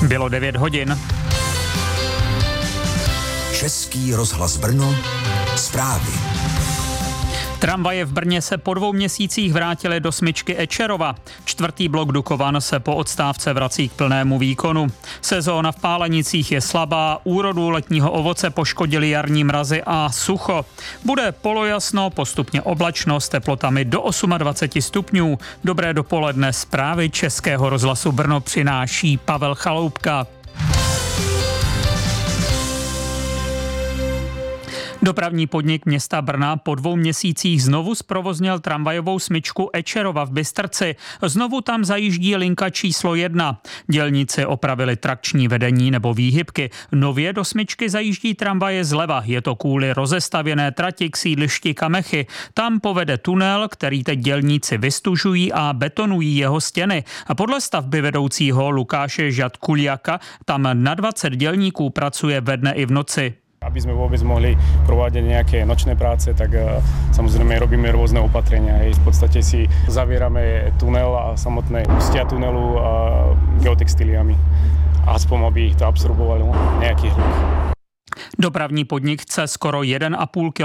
Bylo 9 hodin. Český rozhlas Brno, zprávy. Tramvaje v Brně se po 2 měsících vrátily do smyčky Ečerova. 4. blok Dukovan se po odstávce vrací k plnému výkonu. Sezóna v Pálenicích je slabá, úrodu letního ovoce poškodily jarní mrazy a sucho. Bude polojasno, postupně oblačno s teplotami do 28 stupňů. Dobré dopoledne, zprávy Českého rozhlasu Brno přináší Pavel Chaloupka. Dopravní podnik města Brna po 2 měsících znovu zprovoznil tramvajovou smyčku Ečerova v Bystrci. Znovu tam zajíždí linka číslo 1. Dělníci opravili trakční vedení nebo výhybky. Nově do smyčky zajíždí tramvaje zleva. Je to kvůli rozestavěné trati k sídlišti Kamechy. Tam povede tunel, který teď dělníci vystužují a betonují jeho stěny. A podle stavby vedoucího Lukáše Žadkuliaka tam na 20 dělníků pracuje ve dne i v noci. Aby sme vôbec mohli provádět nejaké nočné práce, tak samozrejme robíme rôzne opatrenia. V podstate si zavierame tunel a samotné ústia tunelu geotextiliami. Aspoň aby to absorbovalo nejaký hluk. Dopravní podnik chce skoro 1,5